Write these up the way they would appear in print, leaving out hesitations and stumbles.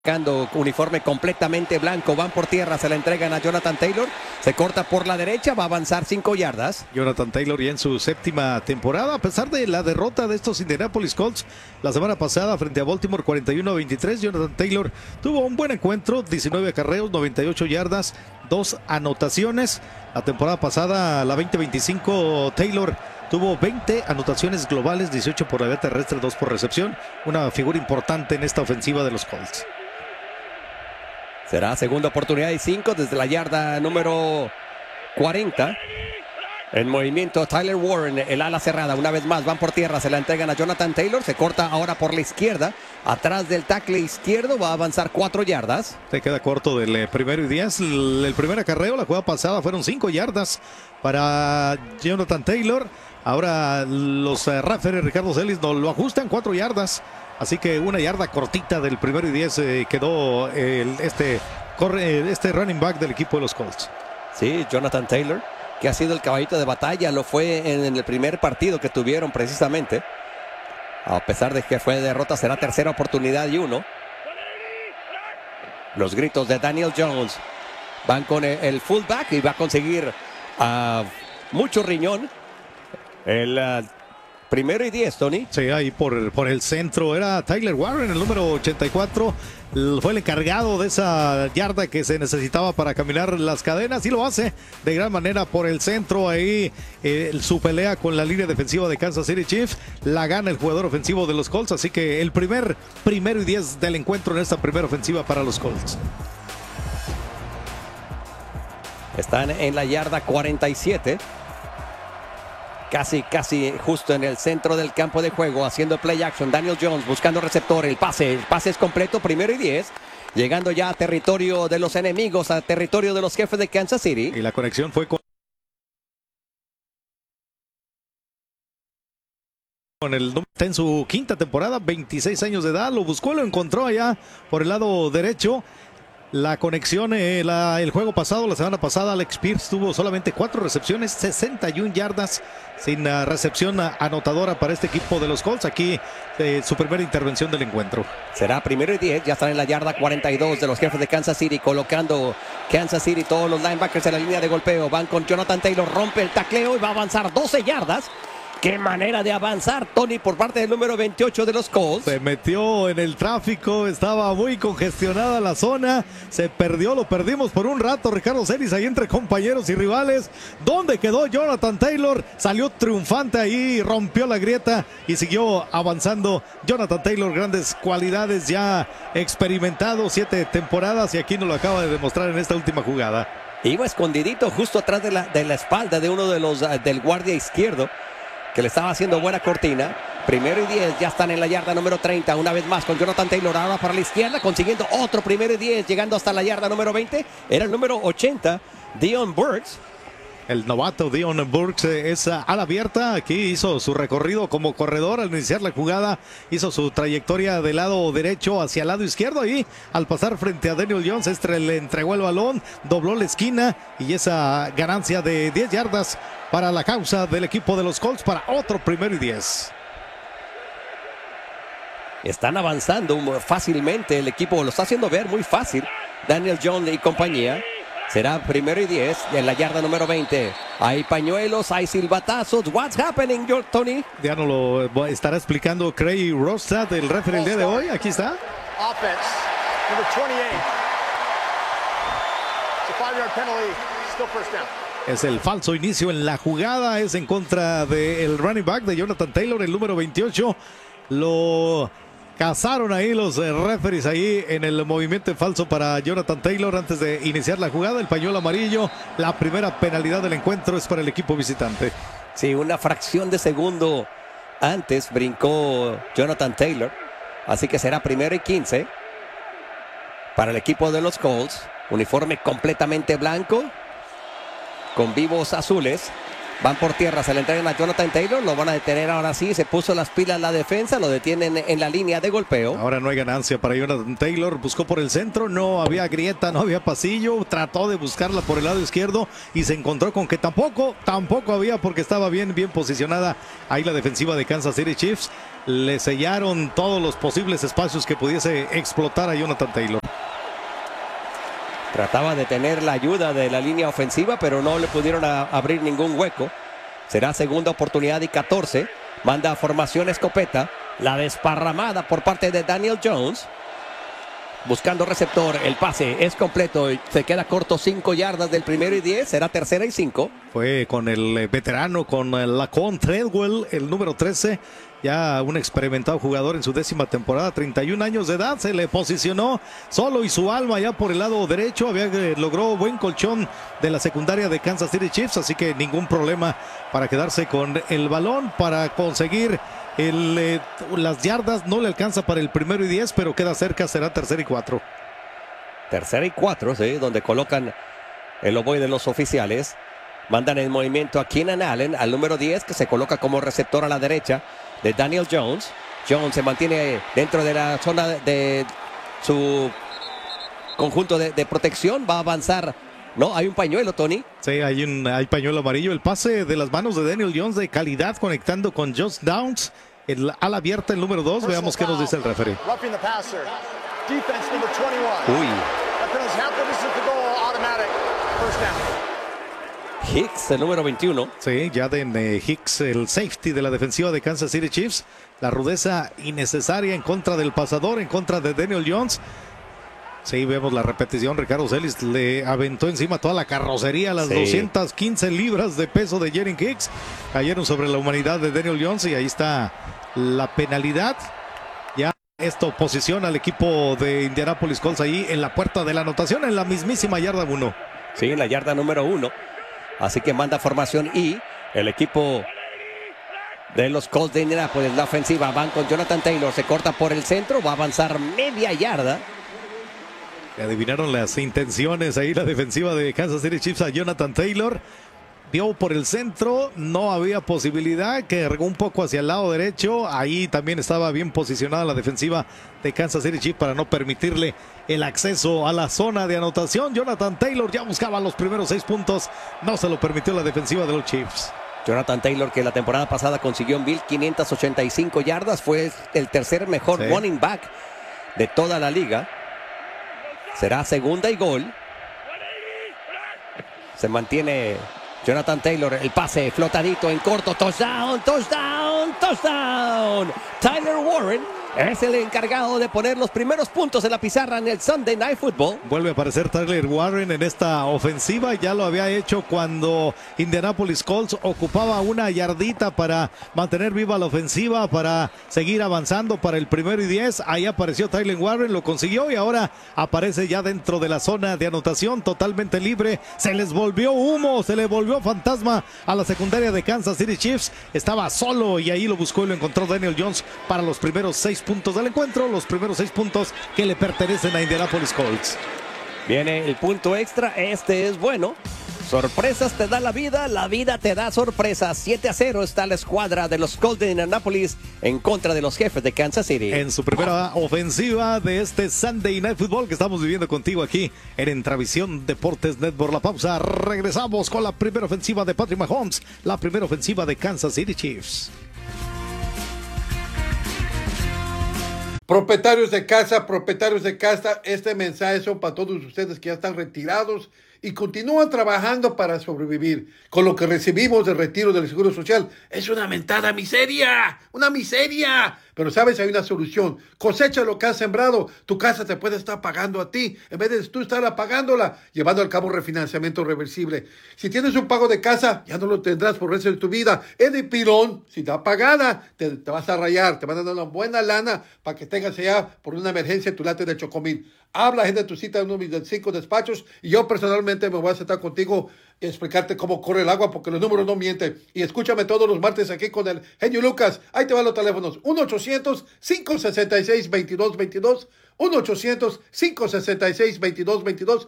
Uniforme completamente blanco, van por tierra, se la entregan a Jonathan Taylor, se corta por la derecha, va a avanzar 5 yardas. Jonathan Taylor ya en su séptima temporada, a pesar de la derrota de estos Indianapolis Colts la semana pasada frente a Baltimore 41-23, Jonathan Taylor tuvo un buen encuentro, 19 acarreos, 98 yardas, 2 anotaciones. La temporada pasada, la 20-25, Taylor tuvo 20 anotaciones globales, 18 por la vía terrestre, 2 por recepción, una figura importante en esta ofensiva de los Colts. Será segunda oportunidad y 5 desde la yarda número 40. En movimiento Tyler Warren, el ala cerrada, una vez más van por tierra, se la entregan a Jonathan Taylor, se corta ahora por la izquierda, atrás del tackle izquierdo, va a avanzar 4 yardas. Se queda corto del primero y 10, el primer acarreo, la jugada pasada fueron 5 yardas para Jonathan Taylor. Ahora los referees Ricardo Celis no lo ajustan, 4 yardas. Así que una yarda cortita del primero y 10 quedó este running back del equipo de los Colts. Sí, Jonathan Taylor, que ha sido el caballito de batalla, lo fue en el primer partido que tuvieron precisamente. A pesar de que fue derrota, será tercera oportunidad y 1. Los gritos de Daniel Jones van con el fullback y va a conseguir mucho riñón. El primero y 10, Tony. Sí, ahí por el centro era Tyler Warren, el número 84. Fue el encargado de esa yarda que se necesitaba para caminar las cadenas y lo hace de gran manera por el centro. Ahí su pelea con la línea defensiva de Kansas City Chiefs la gana el jugador ofensivo de los Colts. Así que el primero y 10 del encuentro en esta primera ofensiva para los Colts. Están en la yarda 47. Casi justo en el centro del campo de juego, haciendo play action. Daniel Jones buscando receptor, el pase es completo, primero y 10. Llegando ya a territorio de los enemigos, a territorio de los jefes de Kansas City. Y la conexión fue con está en su quinta temporada, 26 años de edad. Lo buscó, lo encontró allá por el lado derecho. La conexión, el juego pasado, la semana pasada, Alex Pierce tuvo solamente 4 recepciones, 61 yardas sin recepción anotadora para este equipo de los Colts. Aquí su primera intervención del encuentro. Será primero y 10, ya están en la yarda 42 de los jefes de Kansas City, colocando Kansas City todos los linebackers en la línea de golpeo. Van con Jonathan Taylor, rompe el tacleo y va a avanzar 12 yardas. ¡Qué manera de avanzar, Tony, por parte del número 28 de los Colts! Se metió en el tráfico, estaba muy congestionada la zona, se perdió, lo perdimos por un rato, Ricardo Celis, ahí entre compañeros y rivales. ¿Dónde quedó Jonathan Taylor? Salió triunfante ahí, rompió la grieta y siguió avanzando. Jonathan Taylor, grandes cualidades, ya experimentado, 7 temporadas y aquí nos lo acaba de demostrar en esta última jugada. Iba escondidito justo atrás de la espalda de uno de los del guardia izquierdo, que le estaba haciendo buena cortina. Primero y 10, ya están en la yarda número 30, una vez más con Jonathan Taylor, ahora para la izquierda, consiguiendo otro primero y 10, llegando hasta la yarda número 20, era el número 80, Dion Burks. El novato Dion Burks es a la abierta, aquí hizo su recorrido como corredor al iniciar la jugada, hizo su trayectoria del lado derecho hacia el lado izquierdo y al pasar frente a Daniel Jones, le entregó el balón, dobló la esquina y esa ganancia de 10 yardas para la causa del equipo de los Colts para otro primero y 10. Están avanzando fácilmente, el equipo lo está haciendo ver muy fácil, Daniel Jones y compañía. Será primero y 10 en la yarda número 20. Hay pañuelos, hay silbatazos. What's happening, Tony? Ya nos lo estará explicando Craig Rostad, el referee el día de hoy. Aquí está. Offense, number 28. It's a 5-yard penalty, still first down. Es el falso inicio en la jugada, es en contra del running back de Jonathan Taylor, el número 28. Lo cazaron ahí los referees ahí en el movimiento falso para Jonathan Taylor antes de iniciar la jugada. El pañuelo amarillo, la primera penalidad del encuentro es para el equipo visitante. Sí, una fracción de segundo antes brincó Jonathan Taylor. Así que será primero y 15 para el equipo de los Colts. Uniforme completamente blanco con vivos azules. Van por tierra, se le entregan a Jonathan Taylor, lo van a detener ahora sí, se puso las pilas la defensa, lo detienen en la línea de golpeo. Ahora no hay ganancia para Jonathan Taylor, buscó por el centro, no había grieta, no había pasillo, trató de buscarla por el lado izquierdo y se encontró con que tampoco había porque estaba bien posicionada ahí la defensiva de Kansas City Chiefs. le sellaron todos los posibles espacios que pudiese explotar a Jonathan Taylor. Trataba de tener la ayuda de la línea ofensiva, pero no le pudieron abrir ningún hueco. Será segunda oportunidad y 14. Manda formación escopeta. La desparramada por parte de Daniel Jones. Buscando receptor, el pase es completo. Se queda corto 5 yardas del 1º y 10. Será 3ª y 5. Fue con el veterano, con Laquan Treadwell, el número 13. Ya un experimentado jugador en su 10ª temporada, 31 años de edad, se le posicionó solo y su alma ya por el lado derecho, logró buen colchón de la secundaria de Kansas City Chiefs, así que ningún problema para quedarse con el balón, para conseguir las yardas. No le alcanza para el 1º y 10, pero queda cerca, será 3ª y 4. 3ª y 4, sí, donde colocan el ovoide de los oficiales. Mandan en movimiento a Keenan Allen, al número 10, que se coloca como receptor a la derecha de Daniel Jones. Jones se mantiene dentro de la zona de su conjunto de protección. Va a avanzar. No, hay un pañuelo, Tony. Sí, hay pañuelo amarillo. El pase de las manos de Daniel Jones de calidad, conectando con Josh Downs. El ala abierta, el número 2. Veamos qué nos dice el referee. Uy. Hicks, el número 21. Sí, Jaden Hicks, el safety de la defensiva de Kansas City Chiefs. La rudeza innecesaria en contra del pasador, en contra de Daniel Jones. Sí, vemos la repetición. Ricardo Celis le aventó encima toda la carrocería, las 215 libras de peso de Jaden Hicks. Cayeron sobre la humanidad de Daniel Jones y ahí está la penalidad. Ya esto posiciona al equipo de Indianapolis Colts ahí en la puerta de la anotación, en la mismísima yarda 1. Sí, en la yarda número 1. Así que manda formación y el equipo de los Colts de Indianapolis, la ofensiva, van con Jonathan Taylor, se corta por el centro, va a avanzar media yarda. Adivinaron las intenciones ahí la defensiva de Kansas City Chiefs a Jonathan Taylor. Vio por el centro, no había posibilidad, que regó un poco hacia el lado derecho. Ahí también estaba bien posicionada la defensiva de Kansas City Chiefs para no permitirle el acceso a la zona de anotación. Jonathan Taylor ya buscaba los primeros 6 puntos, no se lo permitió la defensiva de los Chiefs. Jonathan Taylor, que la temporada pasada consiguió 1,585 yardas, fue el tercer mejor running back de toda la liga. Será segunda y gol. Se mantiene Jonathan Taylor, el pase flotadito en corto, touchdown, touchdown, touchdown. Tyler Warren es el encargado de poner los primeros puntos en la pizarra en el Sunday Night Football. Vuelve a aparecer Tyler Warren en esta ofensiva. Ya lo había hecho cuando Indianapolis Colts ocupaba una yardita para mantener viva la ofensiva, para seguir avanzando para el 1º y 10. Ahí apareció Tyler Warren, lo consiguió y ahora aparece ya dentro de la zona de anotación, totalmente libre. Se les volvió humo, se le volvió fantasma a la secundaria de Kansas City Chiefs. Estaba solo y ahí lo buscó y lo encontró Daniel Jones para los primeros 6 puntos del encuentro, los primeros 6 puntos que le pertenecen a Indianapolis Colts. Viene el punto extra, este es bueno. Sorpresas te da la vida te da sorpresas. 7-0 está la escuadra de los Colts de Indianapolis en contra de los Jefes de Kansas City. En su primera ofensiva de este Sunday Night Football que estamos viviendo contigo aquí en Entravisión Deportes Network. La pausa, regresamos con la primera ofensiva de Patrick Mahomes, la primera ofensiva de Kansas City Chiefs. Propietarios de casa, este mensaje son para todos ustedes que ya están retirados y continúan trabajando para sobrevivir. Con lo que recibimos del retiro del Seguro Social es una mentada miseria, una miseria. Pero sabes, hay una solución. Cosecha lo que has sembrado. Tu casa te puede estar pagando a ti, en vez de tú estar pagándola, llevando al cabo refinanciamiento reversible. Si tienes un pago de casa, ya no lo tendrás por el resto de tu vida. Es de pilón. Si está pagada, te vas a rayar. Te van a dar una buena lana para que tengas allá por una emergencia tu late de Chocomil. Habla, agenda tu cita en uno de mis 5 despachos y yo personalmente me voy a sentar contigo y explicarte cómo corre el agua porque los números no mienten. Y escúchame todos los martes aquí con el genio Lucas. Ahí te van los teléfonos. 1-800-566-2222. 1-800-566-2222.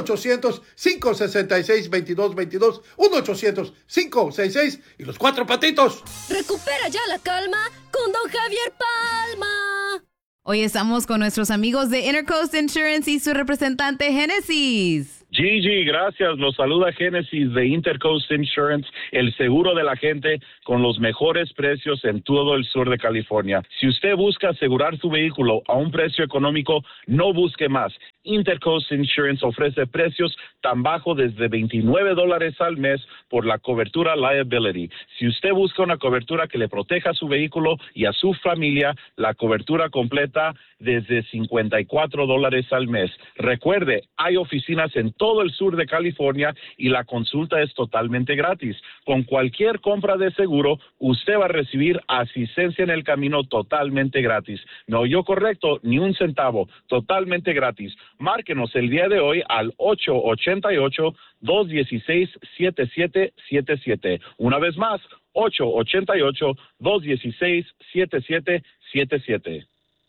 1-800-566-2222. 1-800-566 y los 4 patitos. Recupera ya la calma con Don Javier Palma. Hoy estamos con nuestros amigos de Intercoast Insurance y su representante Génesis. Gigi, gracias. Los saluda Génesis de Intercoast Insurance, el seguro de la gente con los mejores precios en todo el sur de California. Si usted busca asegurar su vehículo a un precio económico, no busque más. Intercoast Insurance ofrece precios tan bajos desde $29 al mes por la cobertura liability. Si usted busca una cobertura que le proteja a su vehículo y a su familia, la cobertura completa desde $54 al mes. Recuerde, hay oficinas en todo el sur de California y la consulta es totalmente gratis. Con cualquier compra de seguro, usted va a recibir asistencia en el camino totalmente gratis. No oyó correcto, ni un centavo, totalmente gratis. Márquenos el día de hoy al 888-216-7777. Una vez más, 888-216-7777.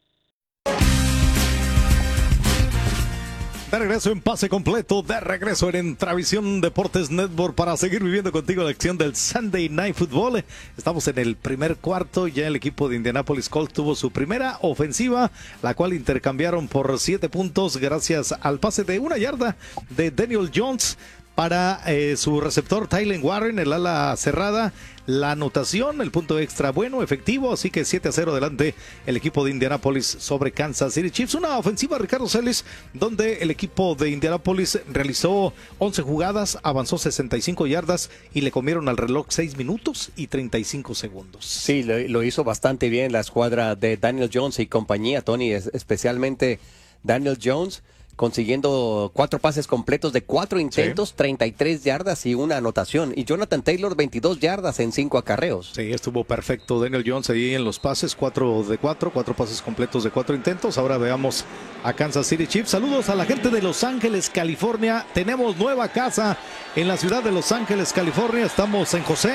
De regreso en Pase Completo, de regreso en Entravisión Deportes Network para seguir viviendo contigo la acción del Sunday Night Football. Estamos en el primer cuarto, ya el equipo de Indianapolis Colts tuvo su primera ofensiva, la cual intercambiaron por 7 puntos gracias al pase de 1 yarda de Daniel Jones para su receptor Tylen Warren, el ala cerrada. La anotación, el punto extra bueno, efectivo, así que 7-0 adelante el equipo de Indianapolis sobre Kansas City Chiefs. Una ofensiva, Ricardo Celis, donde el equipo de Indianapolis realizó 11 jugadas, avanzó 65 yardas y le comieron al reloj 6 minutos y 35 segundos. Sí, lo hizo bastante bien la escuadra de Daniel Jones y compañía, Tony, especialmente Daniel Jones, consiguiendo 4 pases completos de 4 intentos, sí, 33 yardas y una anotación. Y Jonathan Taylor, 22 yardas en 5 acarreos. Sí, estuvo perfecto Daniel Jones ahí en los pases, 4 de 4 pases completos de 4 intentos. Ahora veamos a Kansas City Chiefs. Saludos a la gente de Los Ángeles, California. Tenemos nueva casa en la ciudad de Los Ángeles, California. Estamos en José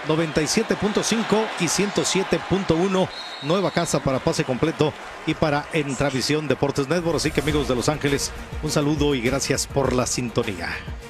97.5 y 107.1. Nueva casa para Pase Completo y para Entravisión Deportes Network. Así que, amigos de Los Ángeles, un saludo y gracias por la sintonía.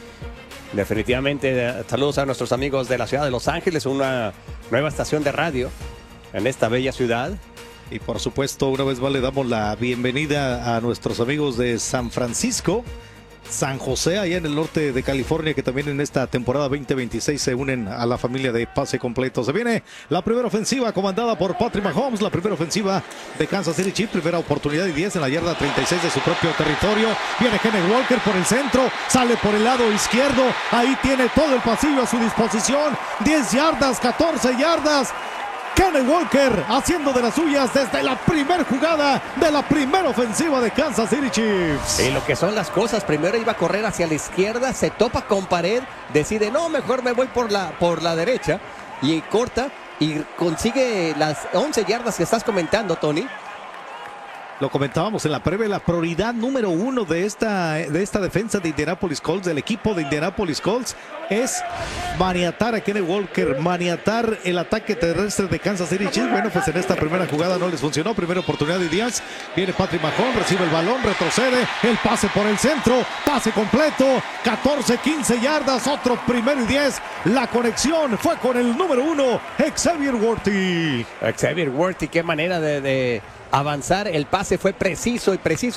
Definitivamente, saludos a nuestros amigos de la ciudad de Los Ángeles, una nueva estación de radio en esta bella ciudad. Y por supuesto, una vez más le damos la bienvenida a nuestros amigos de San Francisco, San José, allá en el norte de California, que también en esta temporada 2026 se unen a la familia de Pase Completo. Se viene la primera ofensiva comandada por Patrick Mahomes, la primera ofensiva de Kansas City Chiefs, primera oportunidad y 10 en la yarda 36 de su propio territorio. Viene Kenneth Walker por el centro, sale por el lado izquierdo, ahí tiene todo el pasillo a su disposición, 10 yardas, 14 yardas. Kenneth Walker haciendo de las suyas desde la primera jugada de la primera ofensiva de Kansas City Chiefs. Y lo que son las cosas, primero iba a correr hacia la izquierda, se topa con pared, decide, no, mejor me voy por la derecha, y corta y consigue las 11 yardas que estás comentando, Tony. Lo comentábamos en la previa, la prioridad número 1 de esta defensa de Indianapolis Colts, del equipo de Indianapolis Colts, es maniatar a Kenneth Walker, maniatar el ataque terrestre de Kansas City Chiefs. Bueno, pues en esta primera jugada no les funcionó, primera oportunidad de Díaz, viene Patrick Mahomes, recibe el balón, retrocede, el pase por el centro, pase completo, 14, 15 yardas, otro primero y 10, la conexión fue con el número 1, Xavier Worthy. Xavier Worthy, qué manera de avanzar, el pase fue preciso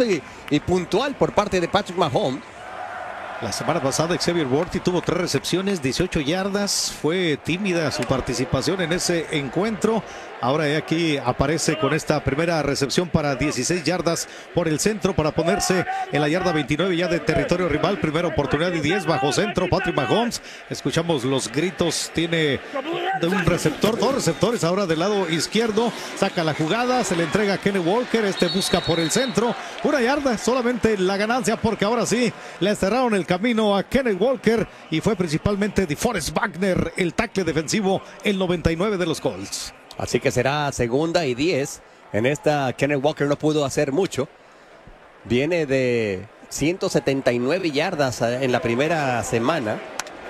y puntual por parte de Patrick Mahomes. La semana pasada Xavier Worthy tuvo 3 recepciones, 18 yardas, fue tímida su participación en ese encuentro. Ahora aquí aparece con esta primera recepción para 16 yardas por el centro para ponerse en la yarda 29 ya de territorio rival. Primera oportunidad y 10 bajo centro, Patrick Mahomes. Escuchamos los gritos, tiene de un receptor, 2 receptores ahora del lado izquierdo. Saca la jugada, se le entrega a Kenneth Walker, busca por el centro. 1 yarda, solamente la ganancia porque ahora sí le cerraron el camino a Kenneth Walker y fue principalmente DeForest Buckner, el tackle defensivo, el 99 de los Colts. Así que será segunda y 10. En esta Kenneth Walker no pudo hacer mucho. Viene de 179 yardas en la primera semana.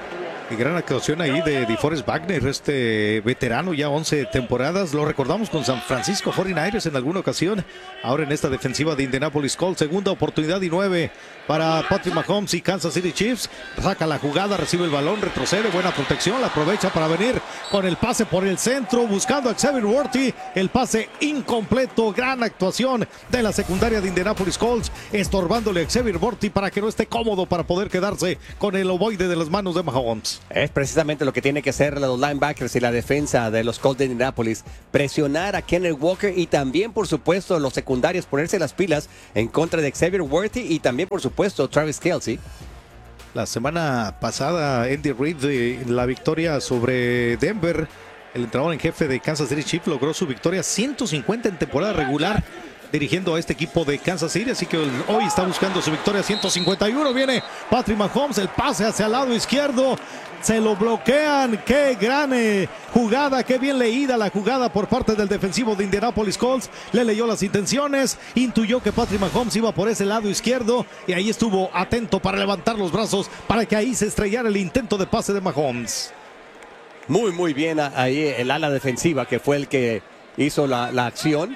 Y gran actuación ahí de DeForest Wagner, este veterano, ya 11 temporadas. Lo recordamos con San Francisco 49ers en alguna ocasión. Ahora en esta defensiva de Indianapolis Colts, segunda oportunidad y 9 para Patrick Mahomes y Kansas City Chiefs. Saca la jugada, recibe el balón, retrocede, buena protección, la aprovecha para venir con el pase por el centro, buscando a Xavier Worthy. El pase incompleto, gran actuación de la secundaria de Indianapolis Colts, estorbándole a Xavier Worthy para que no esté cómodo para poder quedarse con el ovoide de las manos de Mahomes. Es precisamente lo que tiene que hacer los linebackers y la defensa de los Colts de Indianapolis. Presionar a Kenneth Walker y también, por supuesto, los secundarios ponerse las pilas en contra de Xavier Worthy y también, por supuesto, Travis Kelce. La semana pasada, Andy Reid, la victoria sobre Denver, el entrenador en jefe de Kansas City Chiefs, logró su victoria 150 en temporada regular, dirigiendo a este equipo de Kansas City, así que hoy está buscando su victoria 151. Viene Patrick Mahomes, el pase hacia el lado izquierdo, se lo bloquean. Qué gran jugada, qué bien leída la jugada por parte del defensivo de Indianapolis Colts. Le leyó las intenciones, intuyó que Patrick Mahomes iba por ese lado izquierdo y ahí estuvo atento para levantar los brazos para que ahí se estrellara el intento de pase de Mahomes. Muy bien ahí el ala defensiva, que fue el que hizo la acción.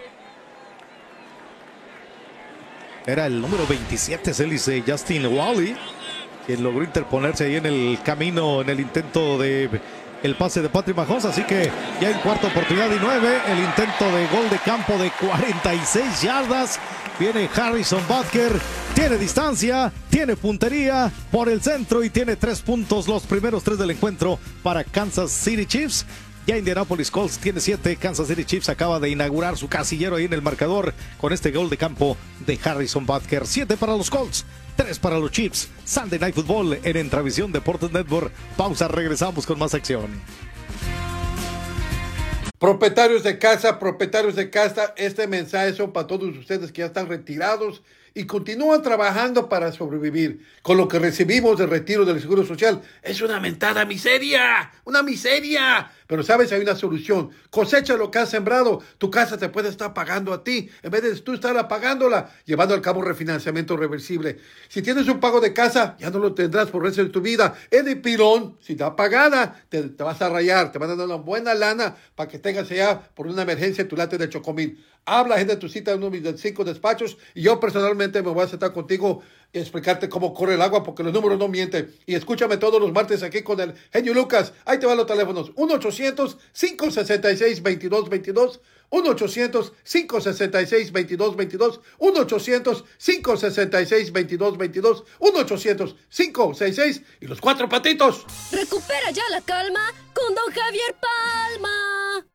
Era el número 27, Celis, Justin Wally, quien logró interponerse ahí en el camino, en el intento de el pase de Patrick Mahomes. Así que ya en cuarta oportunidad y 9, el intento de gol de campo de 46 yardas. Viene Harrison Butker, tiene distancia, tiene puntería por el centro y tiene 3 puntos, los primeros 3 del encuentro para Kansas City Chiefs. Ya Indianapolis Colts tiene 7. Kansas City Chiefs acaba de inaugurar su casillero ahí en el marcador con este gol de campo de Harrison Butker. 7 para los Colts, 3 para los Chiefs. Sunday Night Football en Entravisión Deportes Network. Pausa, regresamos con más acción. Propietarios de casa, este mensaje son para todos ustedes que ya están retirados y continúan trabajando para sobrevivir. Con lo que recibimos del retiro del Seguro Social es una mentada miseria, una miseria. Pero sabes, hay una solución. Cosecha lo que has sembrado. Tu casa te puede estar pagando a ti, en vez de tú estar pagándola, llevando al cabo refinanciamiento reversible. Si tienes un pago de casa, ya no lo tendrás por el resto de tu vida. Es de pilón, si está pagada, te vas a rayar, te van a dar una buena lana para que tengas allá por una emergencia tu late de Chocomil. Habla, agenda tu cita en uno de mis 5 despachos y yo personalmente me voy a sentar contigo y explicarte cómo corre el agua porque los números no mienten. Y escúchame todos los martes aquí con el genio Lucas. Ahí te van los teléfonos. 1-800-566-2222. 1-800-566-2222. 1-800-566-2222. 1-800-566 y los 4 patitos. Recupera ya la calma con Don Javier Palma.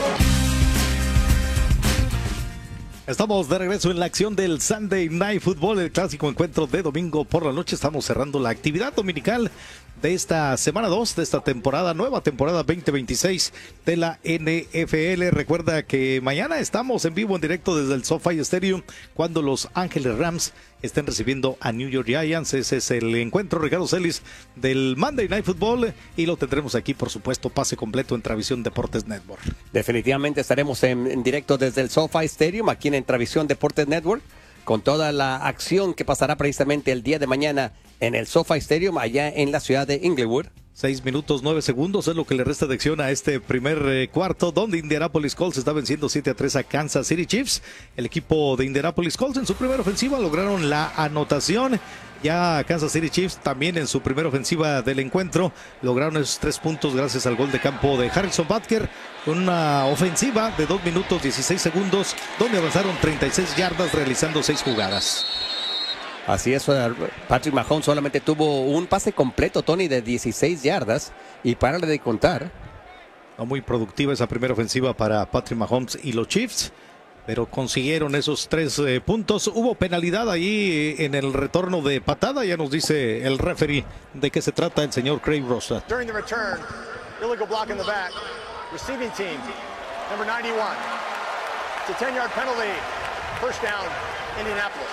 Estamos de regreso en la acción del Sunday Night Football, el clásico encuentro de domingo por la noche. Estamos cerrando la actividad dominical de esta semana 2, de esta temporada, nueva temporada 2026 de la NFL. Recuerda que mañana estamos en vivo, en directo desde el SoFi Stadium, cuando los Ángeles Rams estén recibiendo a New York Giants. Ese es el encuentro, Ricardo Celis, del Monday Night Football, y lo tendremos aquí, por supuesto, pase completo en Entravisión Deportes Network. Definitivamente estaremos en directo desde el SoFi Stadium, aquí en Entravisión Deportes Network, con toda la acción que pasará precisamente el día de mañana en el SoFi Stadium, allá en la ciudad de Inglewood. 6 minutos 9 segundos es lo que le resta de acción a este primer cuarto, donde Indianapolis Colts está venciendo 7-3 a Kansas City Chiefs. El equipo de Indianapolis Colts en su primera ofensiva lograron la anotación. Ya Kansas City Chiefs también en su primera ofensiva del encuentro lograron esos 3 puntos gracias al gol de campo de Harrison Butker. Una ofensiva de 2 minutos 16 segundos, donde avanzaron 36 yardas realizando 6 jugadas. Así es, Patrick Mahomes solamente tuvo un pase completo, Tony, de 16 yardas, y párale de contar. No muy productiva esa primera ofensiva para Patrick Mahomes y los Chiefs, pero consiguieron esos 3 puntos. Hubo penalidad ahí en el retorno de patada, ya nos dice el referee de qué se trata el señor Craig Rosa. During the return, illegal block in the back. Receiving team, number 91. It's a 10-yard penalty. First down, Indianapolis.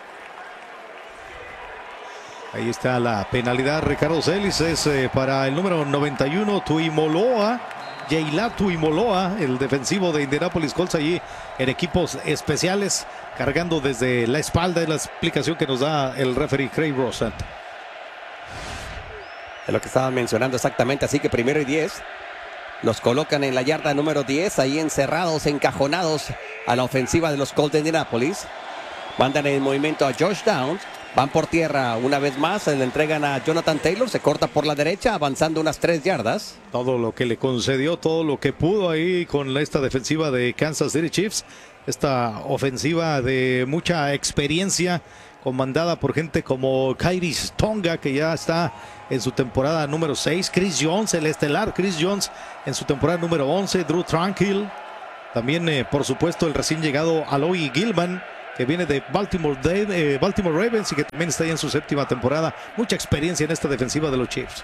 Ahí está la penalidad, Ricardo Celis, es para el número 91, Tuimoloa, Yeila Tuimoloa, el defensivo de Indianapolis Colts, allí en equipos especiales, cargando desde la espalda, es la explicación que nos da el referee Craig Rosa. Es lo que estaba mencionando exactamente. Así que 1st y 10. Los colocan en la yarda número 10. Ahí encerrados, encajonados a la ofensiva de los Colts de Indianapolis. Mandan el movimiento a Josh Downs. Van por tierra una vez más, se le entregan a Jonathan Taylor, se corta por la derecha, avanzando unas 3 yardas. Todo lo que le concedió, todo lo que pudo ahí con esta defensiva de Kansas City Chiefs. Esta ofensiva de mucha experiencia, comandada por gente como Khyiris Tonga, que ya está en su temporada número 6. Chris Jones, el estelar Chris Jones, en su temporada número 11. Drew Tranquill. También, por supuesto, el recién llegado Aloy Gilman, que viene de Baltimore Ravens y que también está ahí en su 7ª temporada. Mucha experiencia en esta defensiva de los Chiefs.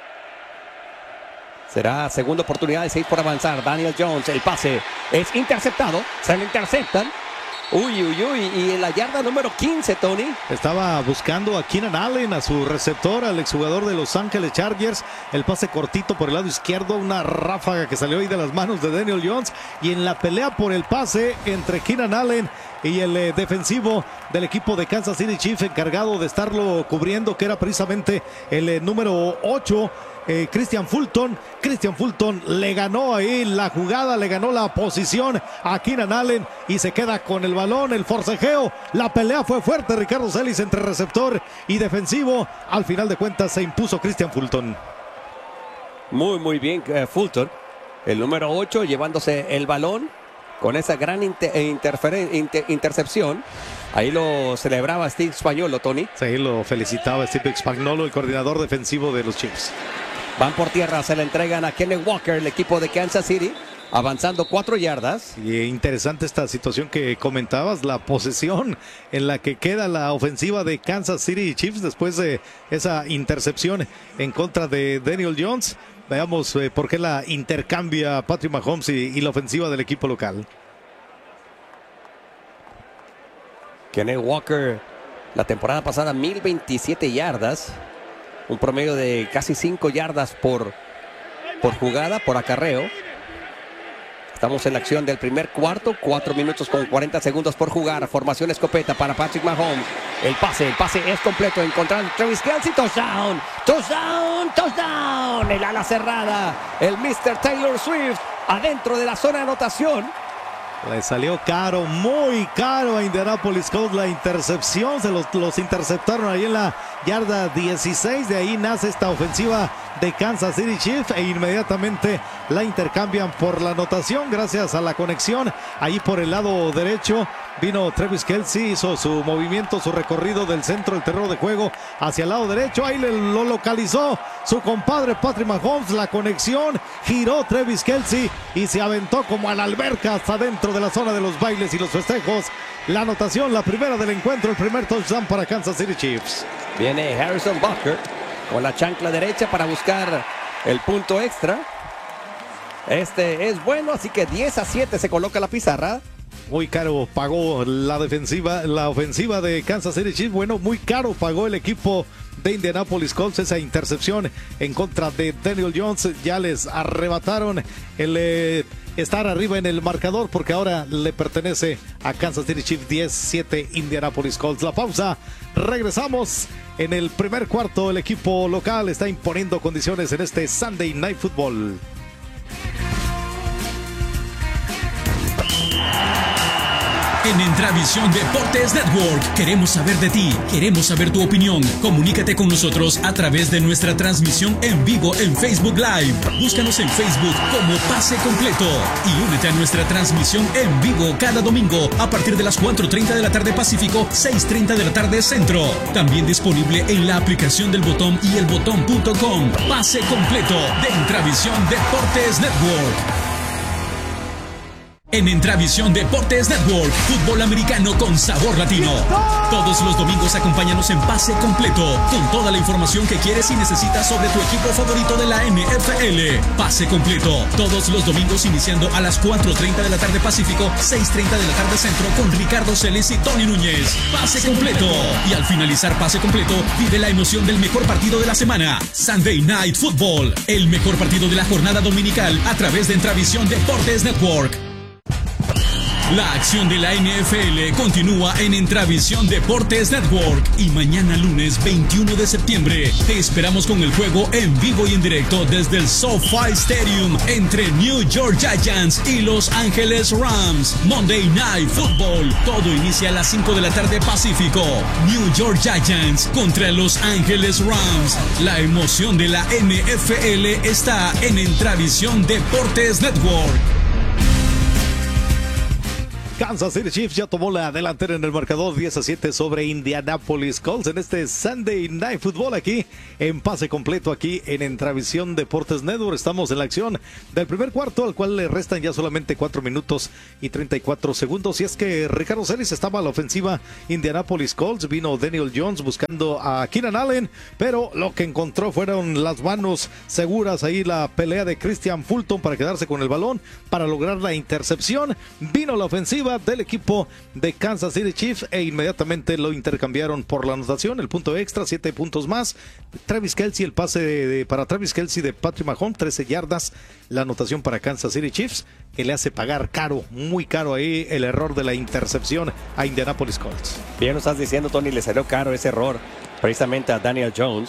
Será segunda oportunidad de 6 por avanzar. Daniel Jones, el pase es interceptado. Se le interceptan. Uy, y en la yarda número 15, Tony. Estaba buscando a Keenan Allen, a su receptor, al exjugador de Los Ángeles Chargers. El pase cortito por el lado izquierdo, una ráfaga que salió ahí de las manos de Daniel Jones. Y en la pelea por el pase entre Keenan Allen y el defensivo del equipo de Kansas City Chiefs, encargado de estarlo cubriendo, que era precisamente el número 8, Christian Fulton. Christian Fulton le ganó ahí la jugada, le ganó la posición a Keenan Allen y se queda con el balón, el forcejeo. La pelea fue fuerte, Ricardo Celis, entre receptor y defensivo. Al final de cuentas se impuso Christian Fulton. Muy bien, Fulton, el número 8, llevándose el balón con esa gran intercepción. Ahí lo celebraba Steve Spagnuolo, Tony. Sí, lo felicitaba Steve Spagnuolo, el coordinador defensivo de los Chiefs. Van por tierra, se la entregan a Kenneth Walker, el equipo de Kansas City, avanzando 4 yardas. Y interesante esta situación que comentabas, la posesión en la que queda la ofensiva de Kansas City Chiefs después de esa intercepción en contra de Daniel Jones. Veamos por qué la intercambia Patrick Mahomes y la ofensiva del equipo local. Kenneth Walker, la temporada pasada, 1027 yardas. Un promedio de casi 5 yardas por jugada, por acarreo. Estamos en la acción del primer cuarto, 4 minutos con 40 segundos por jugar. Formación escopeta para Patrick Mahomes. El pase es completo. Encontrando Travis Kelce, touchdown. El ala cerrada. El Mr. Taylor Swift adentro de la zona de anotación. Le salió caro, muy caro a Indianapolis Colts la intercepción. Se los interceptaron ahí en la yarda 16. De ahí nace esta ofensiva de Kansas City Chiefs e inmediatamente la intercambian por la anotación gracias a la conexión. Ahí por el lado derecho vino Travis Kelce, hizo su movimiento, su recorrido del centro del terreno de juego hacia el lado derecho. Ahí lo localizó su compadre Patrick Mahomes. La conexión, giró Travis Kelce y se aventó como a la alberca hasta dentro de la zona de los bailes y los festejos. La anotación, la primera del encuentro, el primer touchdown para Kansas City Chiefs. Viene Harrison Butker con la chancla derecha para buscar el punto extra. Este es bueno, así que 10-7 se coloca la pizarra. Muy caro pagó la ofensiva de Kansas City Chiefs. Bueno, muy caro pagó el equipo de Indianapolis Colts esa intercepción en contra de Daniel Jones. Ya les arrebataron el estar arriba en el marcador porque ahora le pertenece a Kansas City Chiefs. 10-7 Indianapolis Colts. La pausa, regresamos. En el primer cuarto el equipo local está imponiendo condiciones en este Sunday Night Football. En Entravisión Deportes Network queremos saber de ti, queremos saber tu opinión. Comunícate con nosotros a través de nuestra transmisión en vivo en Facebook Live. Búscanos en Facebook como Pase Completo y únete a nuestra transmisión en vivo cada domingo a partir de las 4:30 de la tarde Pacífico, 6:30 de la tarde Centro. También disponible en la aplicación del Botón y elbotón.com. Pase Completo de Entravisión Deportes Network. En Entravisión Deportes Network, fútbol americano con sabor latino. Todos los domingos acompáñanos en Pase Completo, con toda la información que quieres y necesitas sobre tu equipo favorito de la NFL. Pase Completo, todos los domingos iniciando a las 4:30 de la tarde Pacífico, 6:30 de la tarde Centro, con Ricardo Celis y Tony Núñez. Pase Completo. Y al finalizar Pase Completo, vive la emoción del mejor partido de la semana, Sunday Night Football, el mejor partido de la jornada dominical a través de Entravisión Deportes Network. La acción de la NFL continúa en Entravisión Deportes Network y mañana lunes 21 de septiembre te esperamos con el juego en vivo y en directo desde el SoFi Stadium entre New York Giants y Los Ángeles Rams. Monday Night Football. Todo inicia a las 5 de la tarde Pacífico. New York Giants contra Los Ángeles Rams. La emoción de la NFL está en Entravisión Deportes Network. Kansas City Chiefs ya tomó la delantera en el marcador 10-7 sobre Indianapolis Colts en este Sunday Night Football aquí en pase completo aquí en Entravisión Deportes Network. Estamos en la acción del primer cuarto al cual le restan ya solamente 4 minutos y 34 segundos. Y es que Ricardo Celis estaba a la ofensiva Indianapolis Colts, vino Daniel Jones buscando a Keenan Allen, pero lo que encontró fueron las manos seguras ahí, la pelea de Christian Fulton para quedarse con el balón, para lograr la intercepción. Vino la ofensiva del equipo de Kansas City Chiefs e inmediatamente lo intercambiaron por la anotación, el punto extra, 7 puntos más. Travis Kelce, el pase para Travis Kelce de Patrick Mahomes, 13 yardas, la anotación para Kansas City Chiefs, que le hace pagar caro, muy caro ahí el error de la intercepción a Indianapolis Colts. Bien lo estás diciendo, Tony, le salió caro ese error precisamente a Daniel Jones.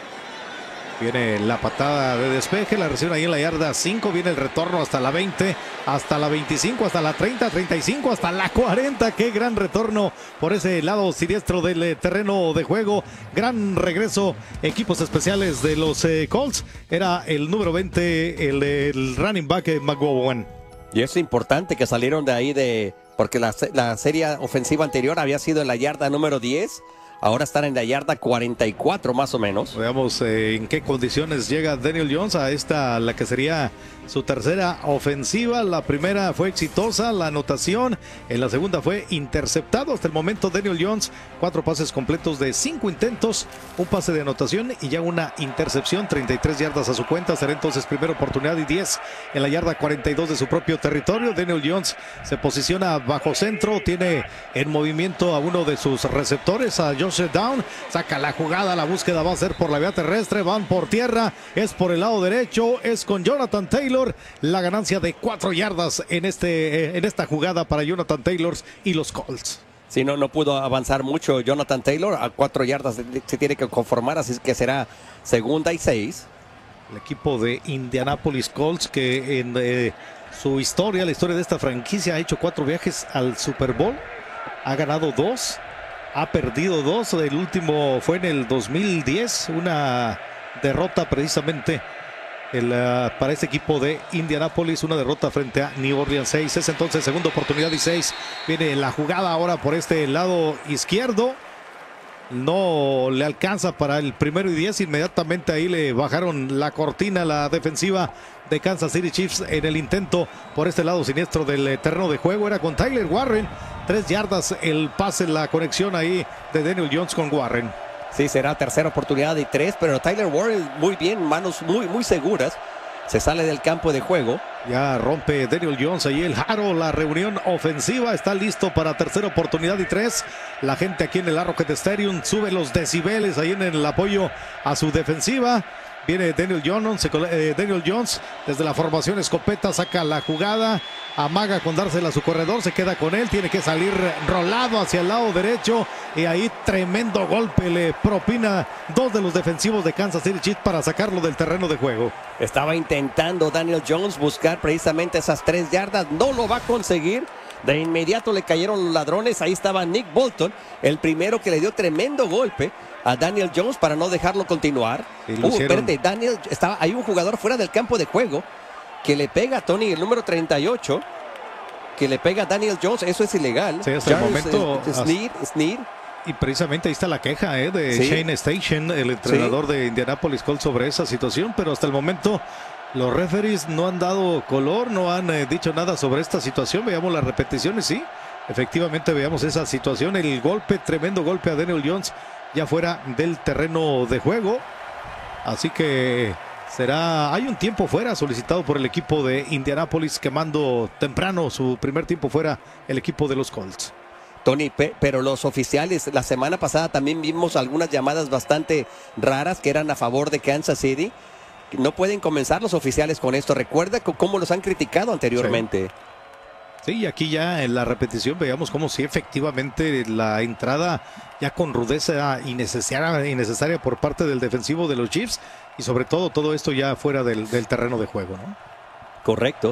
Viene la patada de despeje, la recibe ahí en la yarda 5, viene el retorno hasta la 20, hasta la 25, hasta la 30, 35, hasta la 40. Qué gran retorno por ese lado siniestro del terreno de juego. Gran regreso, equipos especiales de los Colts. Era el número 20, el running back McGowan. Y es importante que salieron de ahí porque la serie ofensiva anterior había sido en la yarda número 10. Ahora están en la yarda 44 más o menos. Veamos en qué condiciones llega Daniel Jones a la que sería su tercera ofensiva. La primera fue exitosa, la anotación. En la segunda fue interceptado. Hasta el momento Daniel Jones, 4 pases completos de 5 intentos, un pase de anotación y ya una intercepción, 33 yardas a su cuenta. Será entonces primera oportunidad y 10 en la yarda 42 de su propio territorio. Daniel Jones se posiciona bajo centro, tiene en movimiento a uno de sus receptores, a Josh Down, saca la jugada, la búsqueda va a ser por la vía terrestre, van por tierra, es por el lado derecho, es con Jonathan Taylor, la ganancia de 4 yardas en esta jugada para Jonathan Taylor y los Colts. Sí, no pudo avanzar mucho Jonathan Taylor, a 4 yardas se tiene que conformar, así que será segunda y 6. El equipo de Indianapolis Colts que en su historia, la historia de esta franquicia, ha hecho 4 viajes al Super Bowl, ha ganado 2. Ha perdido 2, el último fue en el 2010, una derrota precisamente para este equipo de Indianapolis, una derrota frente a New Orleans 6. Es entonces segunda oportunidad y 6. Viene la jugada ahora por este lado izquierdo. No le alcanza para el primero y 10. Inmediatamente ahí le bajaron la cortina la defensiva de Kansas City Chiefs en el intento por este lado siniestro del terreno de juego. Era con Tyler Warren, 3 yardas el pase, la conexión ahí de Daniel Jones con Warren. Sí, será tercera oportunidad y 3, pero Tyler Warren muy bien, manos muy seguras. Se sale del campo de juego. Ya rompe Daniel Jones ahí el aro. La reunión ofensiva está listo para tercera oportunidad y 3. La gente aquí en el Arrowhead Stadium sube los decibeles ahí en el apoyo a su defensiva. Viene Daniel Jones desde la formación escopeta, saca la jugada, amaga con dársela a su corredor, se queda con él, tiene que salir rolado hacia el lado derecho y ahí tremendo golpe le propina 2 de los defensivos de Kansas City Chiefs para sacarlo del terreno de juego. Estaba intentando Daniel Jones buscar precisamente esas 3 yardas, no lo va a conseguir. De inmediato le cayeron los ladrones, ahí estaba Nick Bolton, el primero que le dio tremendo golpe a Daniel Jones para no dejarlo continuar. Espérate, hay un jugador fuera del campo de juego que le pega a Tony, el número 38, que le pega a Daniel Jones, eso es ilegal. Sí, hasta el momento. Sneed. Y precisamente ahí está la queja de Shane Station, el entrenador de Indianapolis Colts, sobre esa situación, pero hasta el momento los referees no han dado color, no han dicho nada sobre esta situación. Veamos las repeticiones, sí, efectivamente veamos esa situación, el golpe, tremendo golpe a Daniel Jones ya fuera del terreno de juego, así que hay un tiempo fuera solicitado por el equipo de Indianapolis, quemando temprano su primer tiempo fuera el equipo de los Colts. Tony, pero los oficiales, la semana pasada también vimos algunas llamadas bastante raras que eran a favor de Kansas City. No pueden comenzar los oficiales con esto. Recuerda cómo los han criticado anteriormente. Sí, y aquí ya en la repetición veíamos como si efectivamente la entrada ya con rudeza innecesaria por parte del defensivo de los Chiefs, y sobre todo esto ya fuera del terreno de juego, ¿no? Correcto,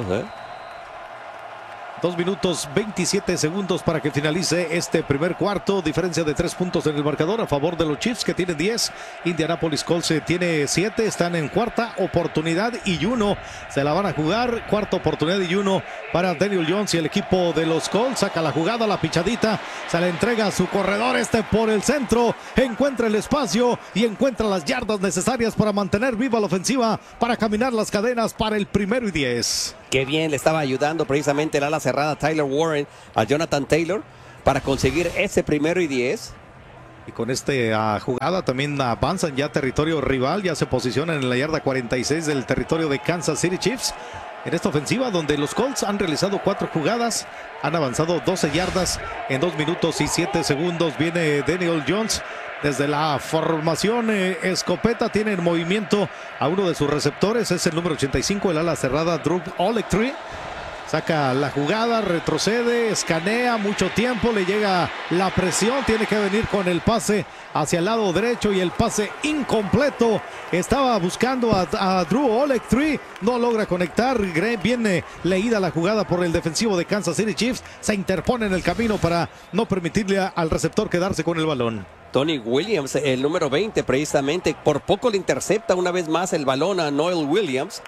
2 minutos 27 segundos para que finalice este primer cuarto. Diferencia de 3 puntos en el marcador a favor de los Chiefs, que tienen 10. Indianapolis Colts tiene 7. Están en cuarta oportunidad y 1. Se la van a jugar. Cuarta oportunidad y 1 para Daniel Jones y el equipo de los Colts. Saca la jugada, la pichadita. Se la entrega a su corredor por el centro. Encuentra el espacio y encuentra las yardas necesarias para mantener viva la ofensiva, para caminar las cadenas para el 1º y 10. Qué bien le estaba ayudando precisamente el ala cerrada Tyler Warren a Jonathan Taylor para conseguir ese 1º y 10. Y con esta jugada también avanzan ya territorio rival, ya se posicionan en la yarda 46 del territorio de Kansas City Chiefs. En esta ofensiva donde los Colts han realizado 4 jugadas, han avanzado 12 yardas en 2 minutos y 7 segundos. Viene Daniel Jones desde la formación escopeta, tiene en movimiento a uno de sus receptores, es el número 85, el ala cerrada Drew Olectree. Saca la jugada, retrocede, escanea mucho tiempo, le llega la presión, tiene que venir con el pase hacia el lado derecho y el pase incompleto. Estaba buscando a Drew Olectree, no logra conectar. Viene leída la jugada por el defensivo de Kansas City Chiefs, se interpone en el camino para no permitirle al receptor quedarse con el balón. Tony Williams, el número 20 precisamente, por poco le intercepta una vez más el balón a Noel Williams.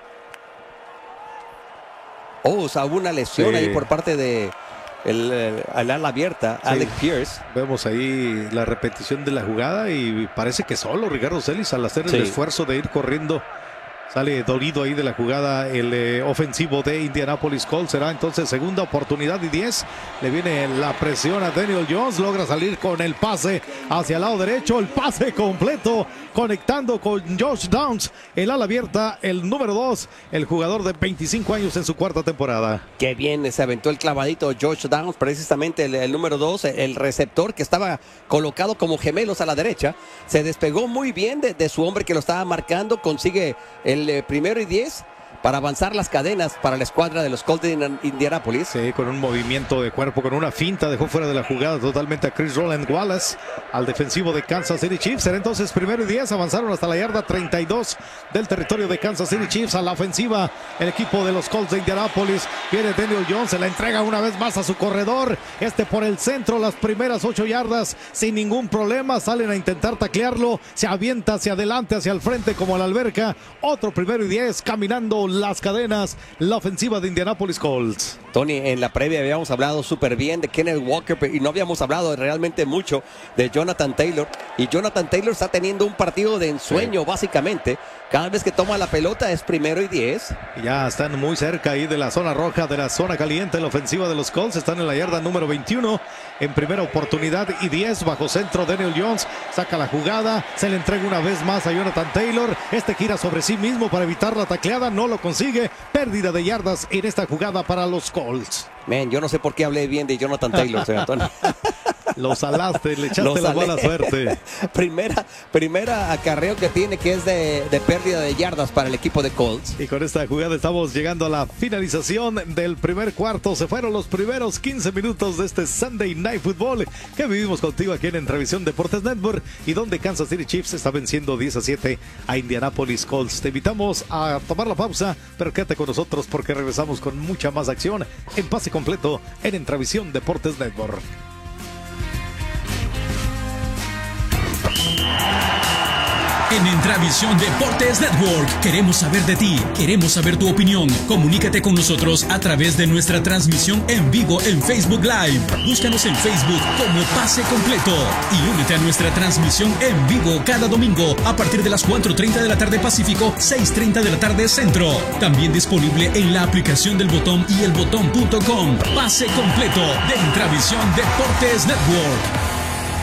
O sea, hubo una lesión ahí por parte de el ala abierta, sí. Alec Pierce. Vemos ahí la repetición de la jugada y parece que solo Ricardo Celis, al hacer el esfuerzo de ir corriendo, sale dolido ahí de la jugada el ofensivo de Indianapolis Colts. Será entonces segunda oportunidad y 10. Le viene la presión a Daniel Jones. Logra salir con el pase hacia el lado derecho. El pase completo conectando con Josh Downs. El ala abierta, el número 2. El jugador de 25 años en su 4ª temporada. Qué bien se aventó el clavadito Josh Downs. Precisamente el número 2, el receptor que estaba colocado como gemelos a la derecha. Se despegó muy bien de su hombre que lo estaba marcando. Consigue el 1º y 10 para avanzar las cadenas para la escuadra de los Colts de Indianapolis. Sí, con un movimiento de cuerpo, con una finta, dejó fuera de la jugada totalmente a Chris Roland Wallace, al defensivo de Kansas City Chiefs. Será entonces 1º y 10, avanzaron hasta la yarda 32 del territorio de Kansas City Chiefs. A la ofensiva, el equipo de los Colts de Indianapolis. Viene Daniel Jones, se la entrega una vez más a su corredor. Por el centro, las primeras 8 yardas sin ningún problema. Salen a intentar taclearlo, se avienta hacia adelante, hacia el frente como a la alberca. Otro 1º y 10, caminando las cadenas, la ofensiva de Indianapolis Colts. Tony, en la previa habíamos hablado súper bien de Kenneth Walker y no habíamos hablado realmente mucho de Jonathan Taylor. Y Jonathan Taylor está teniendo un partido de ensueño, básicamente. Cada vez que toma la pelota es 1º y 10. Ya están muy cerca ahí de la zona roja, de la zona caliente. La ofensiva de los Colts están en la yarda número 21. En primera oportunidad y 10, bajo centro Daniel Jones. Saca la jugada, se le entrega una vez más a Jonathan Taylor. Gira sobre sí mismo para evitar la tacleada, no lo consigue. Pérdida de yardas en esta jugada para los Colts. Yo no sé por qué hablé bien de Jonathan Taylor, señor Tony. Lo salaste, le echaste la buena suerte. Primera acarreo que tiene, que es de pérdida de yardas para el equipo de Colts. Y con esta jugada estamos llegando a la finalización del primer cuarto. Se fueron los primeros 15 minutos de este Sunday Night Football que vivimos contigo aquí en Entrevisión Deportes Network, y donde Kansas City Chiefs está venciendo 10-7 a Indianapolis Colts. Te invitamos a tomar la pausa, pero quédate con nosotros porque regresamos con mucha más acción en pase completo en Entrevisión Deportes Network. En Intravisión Deportes Network queremos saber de ti, queremos saber tu opinión. Comunícate con nosotros a través de nuestra transmisión en vivo en Facebook Live. Búscanos en Facebook como Pase Completo y únete a nuestra transmisión en vivo cada domingo a partir de las 4:30 de la tarde Pacífico, 6:30 de la tarde Centro. También disponible en la aplicación del Botón y elbotón.com. Pase Completo de Intravisión Deportes Network.